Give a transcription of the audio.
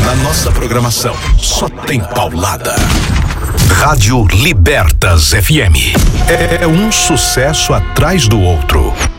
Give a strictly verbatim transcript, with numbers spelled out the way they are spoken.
Na nossa programação, só tem paulada. Rádio Libertas F M. É um sucesso atrás do outro.